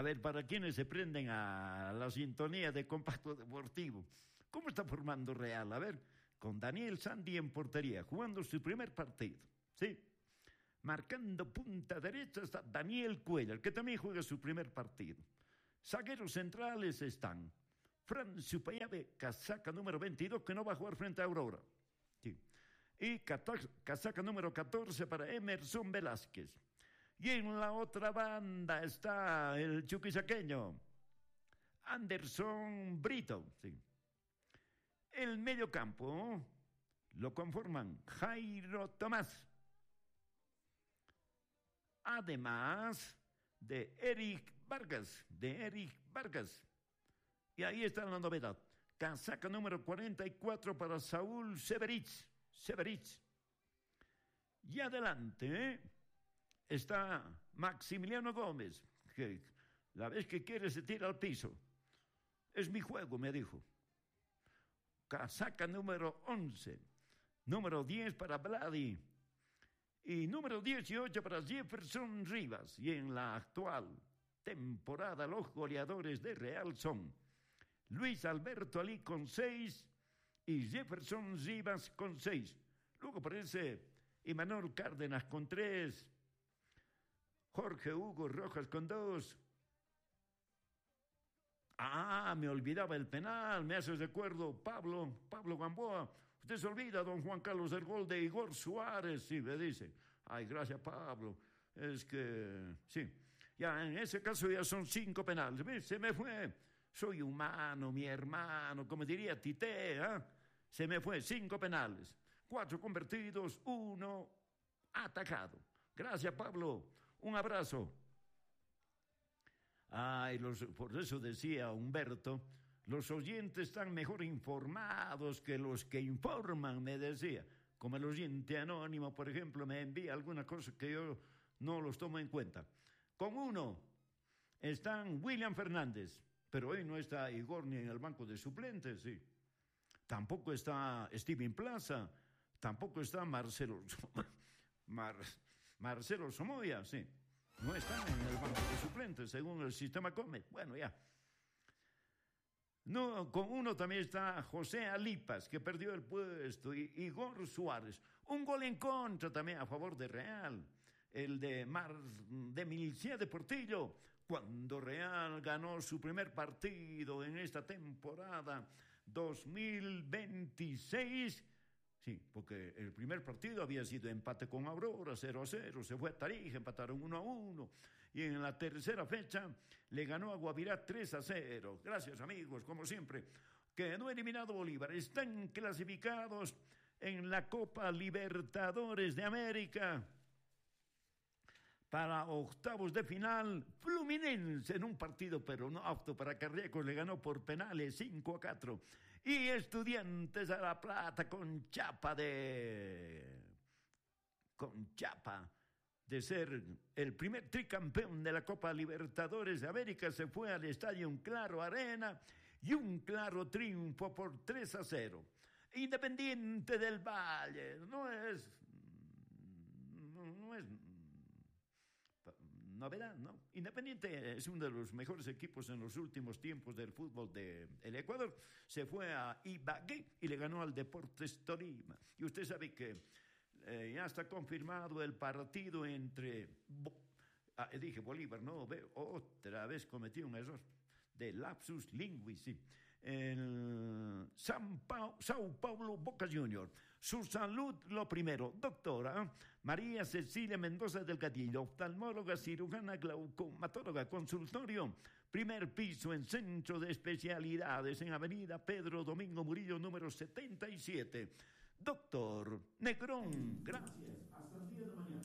ver, para quienes se prenden a la sintonía de Compacto Deportivo, ¿cómo está formando Real? A ver, con Daniel Sandy en portería, jugando su primer partido, ¿sí? Marcando punta derecha está Daniel Cuellar, que también juega su primer partido. Zagueros centrales están Fran Supayave, casaca número 22, que no va a jugar frente a Aurora. Sí. Y casaca número 14 para Emerson Velázquez. Y en la otra banda está el chuquisaqueño, Anderson Brito. Sí. El medio campo lo conforman Jairo Tomás, además de Eric Vargas. Y ahí está la novedad. Casaca número 44 para Saúl Severich. Y adelante está Maximiliano Gómez, que la vez que quiere se tira al piso. Es mi juego, me dijo. Casaca número 11. Número 10 para Vladi. Y número 18 para Jefferson Rivas. Y en la actual temporada los goleadores de Real son Luis Alberto Ali con 6 y Jefferson Rivas con 6. Luego aparece Imanol Cárdenas con 3, Jorge Hugo Rojas con 2. Me olvidaba el penal, me hace recuerdo Pablo Gamboa. Usted se olvida, don Juan Carlos, del gol de Igor Suárez, sí, me dice. Ay, gracias, Pablo. Es que, sí, ya en ese caso ya son 5 penales. Se me fue. Soy humano, mi hermano, como diría Tite, Se me fue 5 penales. 4 convertidos, 1 atacado. Gracias, Pablo. Un abrazo. Por eso decía Humberto, los oyentes están mejor informados que los que informan, me decía. Como el oyente anónimo, por ejemplo, me envía alguna cosa que yo no los tomo en cuenta. Con 1 están William Fernández, pero hoy no está Igor ni en el banco de suplentes, sí. Tampoco está Steven Plaza, tampoco está Marcelo Somoya, sí. No están en el banco de suplentes, según el sistema Come. Bueno, ya. No, con 1 también está José Alipas, que perdió el puesto, y Igor Suárez. Un gol en contra también a favor de Real, el de Milcia de Portillo, cuando Real ganó su primer partido en esta temporada 2026. Sí, porque el primer partido había sido empate con Aurora, 0-0, se fue a Tarija, empataron 1-1, y en la tercera fecha le ganó a Guavirá 3-0. Gracias, amigos, como siempre. Quedó eliminado Bolívar. Están clasificados en la Copa Libertadores de América para octavos de final. Fluminense en un partido, pero no apto para cardíacos, le ganó por penales 5-4. Y Estudiantes de La Plata con chapa de ser el primer tricampeón de la Copa Libertadores de América, se fue al Estadio Claro Arena y un claro triunfo por 3-0. Independiente del Valle no es novedad, ¿no? Independiente es uno de los mejores equipos en los últimos tiempos del fútbol del Ecuador. Se fue a Ibagué y le ganó al Deportes Tolima. Y usted sabe que ya está confirmado el partido entre... dije Bolívar, no, otra vez cometí un error de lapsus linguis, sí. El Sao Paulo Boca Junior. Su salud lo primero. Doctora María Cecilia Mendoza del Castillo, oftalmóloga, cirujana, glaucomatóloga, consultorio, primer piso en Centro de Especialidades en Avenida Pedro Domingo Murillo, número 77. Doctor Negrón, gracias. Hasta el día de mañana.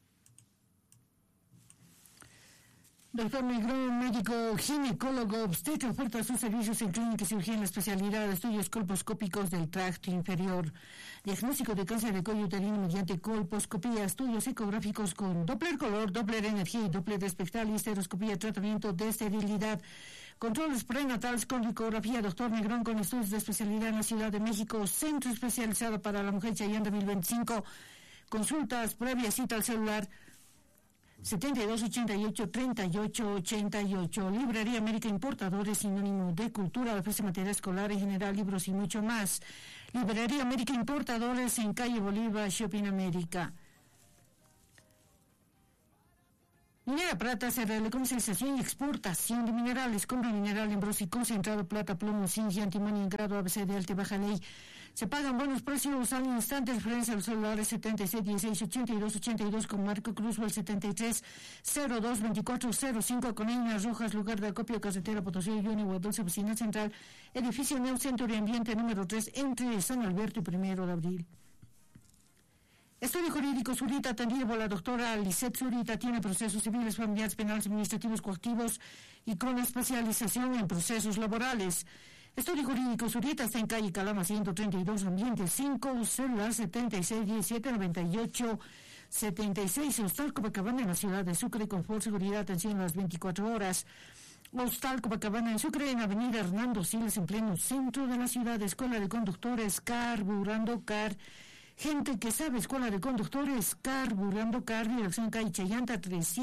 Doctor Negrón, médico ginecólogo obstetra, oferta sus servicios en clínica y cirugía en la especialidad de estudios colposcópicos del tracto inferior, diagnóstico de cáncer de cuello uterino mediante colposcopía, estudios ecográficos con Doppler color, Doppler energía y Doppler espectral y estereoscopía, tratamiento de esterilidad, controles prenatales con ecografía. Doctor Negrón, con estudios de especialidad en la Ciudad de México, centro especializado para la mujer Chayán 2025, consultas previa, cita al celular 7288-3888. Librería América Importadores, sinónimo de cultura, ofrece material escolar en general, libros y mucho más. Librería América Importadores en calle Bolívar, Shopping América. Minera Prata, CRL, comercialización y exportación de minerales. Compra mineral en bronce y concentrado, plata, plomo, zinc y antimonio en grado ABC de alta y baja ley. Se pagan buenos precios al instante. Referencia al celular 76168282 con Marco Cruzwell 73022405 con líneas rojas, lugar de acopio, carretera Potosí, Yuni, Dulce, oficina central, edificio Neo Centro y Ambiente número 3, entre San Alberto y 1 de abril. Estudio Jurídico Zurita, atendido por la doctora Lisette Zurita, tiene procesos civiles, familiares, penales, administrativos, coactivos y con especialización en procesos laborales. Estudio Jurídico Zurita está en calle Calama 132, ambiente 5, celular 76179876, Hostal Copacabana en la ciudad de Sucre, confort, seguridad, atención a las 24 horas. Hostal Copacabana en Sucre, en avenida Hernando Siles, en pleno centro de la ciudad. Escuela de Conductores, Carburando Car. Gente que sabe, Escuela de Conductores, Carburando Car, dirección calle Chayanta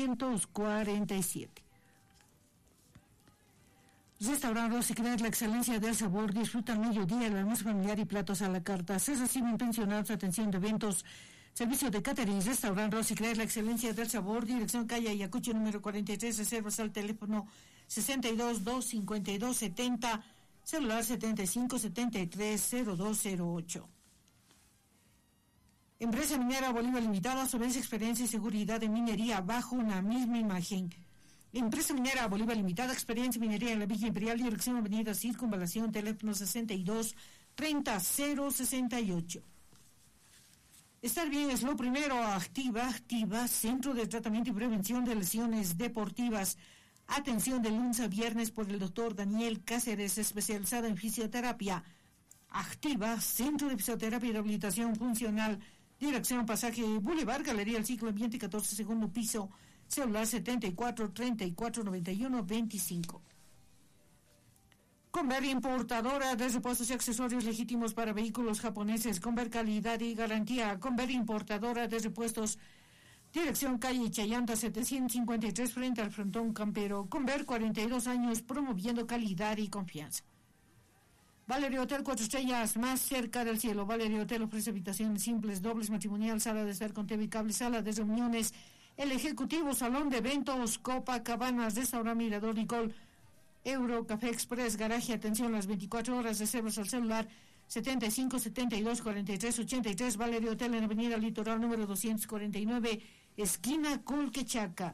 347. Restaurante Rosicler, la excelencia del sabor. Disfruta al mediodía el almuerzo familiar y platos a la carta. Se reciben pensionados, atención de eventos, servicio de catering. Restaurante Rosicler, la excelencia del sabor. Dirección calle Ayacucho número 43. Reservas al teléfono 62-252-70, celular 7573-0208. Empresa Minera Bolívar Limitada, solvencia, experiencia y seguridad de minería bajo una misma imagen. Empresa Minera Bolívar Limitada, experiencia en minería en la Villa Imperial, dirección avenida Circunvalación, teléfono 62-30-068. Estar bien es lo primero. Activa, Centro de Tratamiento y Prevención de Lesiones Deportivas. Atención de lunes a viernes por el doctor Daniel Cáceres, especializado en fisioterapia. Activa, Centro de Fisioterapia y Rehabilitación Funcional. Dirección Pasaje Boulevard, Galería El Ciclo Ambiente, 14, segundo piso, celular 74-34-91-25. Conver, importadora de repuestos y accesorios legítimos para vehículos japoneses. Conver, calidad y garantía. Conver, importadora de repuestos. Dirección calle Chayanta 753, frente al frontón Campero. Conver, 42 años promoviendo calidad y confianza. Valerio Hotel, 4 estrellas, más cerca del cielo. Valerio Hotel ofrece habitaciones simples, dobles, matrimonial, sala de estar con TV y cable, sala de reuniones, el ejecutivo, salón de eventos, Copacabanas, restaurante Mirador Nicol, Euro, Café Express, garaje, atención las 24 horas, reservas al celular 75-72-43-83, Valerio Hotel en avenida Litoral número 249, esquina Colquechaca.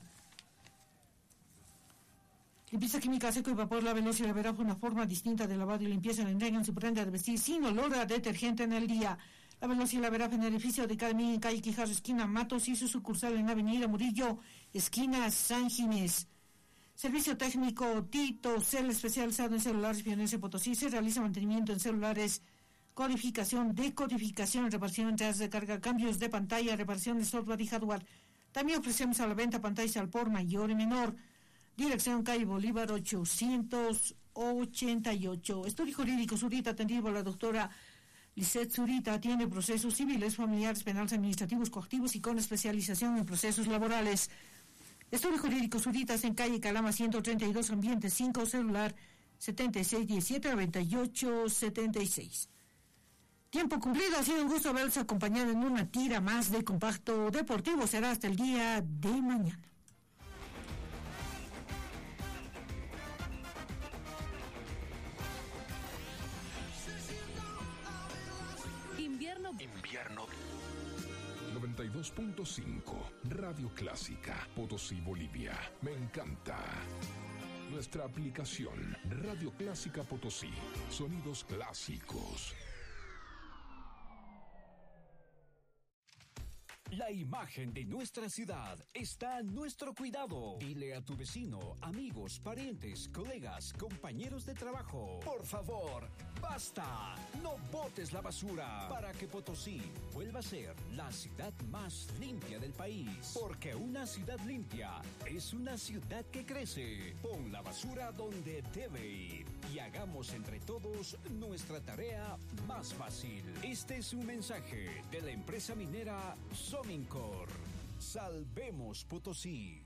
Limpieza química, seco y vapor, la veloz y la verá una forma distinta de lavado y limpieza. Le entregan su prenda de vestir sin olor a detergente en el día. La veloz y la verá en el edificio de Academia en calle Quijarro, esquina Matos, y su sucursal en avenida Murillo, esquina San Ginés. Servicio técnico Tito Cel, especializado en celulares Pionense Potosí. Se realiza mantenimiento en celulares, codificación, decodificación, reparación, entradas de carga, cambios de pantalla, reparación de software y hardware. También ofrecemos a la venta pantallas al por mayor y menor. Dirección calle Bolívar 888. Estudio Jurídico Zurita, atendido por la doctora Lisette Zurita. Tiene procesos civiles, familiares, penales, administrativos, coactivos y con especialización en procesos laborales. Estudio Jurídico Zurita en calle Calama 132, ambiente 5, celular 76179876. Tiempo cumplido, ha sido un gusto haberlos acompañado en una tira más de Compacto Deportivo. Será hasta el día de mañana. Invierno 92.5 Radio Clásica Potosí, Bolivia. Me encanta. Nuestra aplicación Radio Clásica Potosí. Sonidos clásicos. La imagen de nuestra ciudad está a nuestro cuidado. Dile a tu vecino, amigos, parientes, colegas, compañeros de trabajo. Por favor, basta. No botes la basura para que Potosí vuelva a ser la ciudad más limpia del país. Porque una ciudad limpia es una ciudad que crece. Pon la basura donde debe ir y hagamos entre todos nuestra tarea más fácil. Este es un mensaje de la empresa minera Somincor. Salvemos Potosí.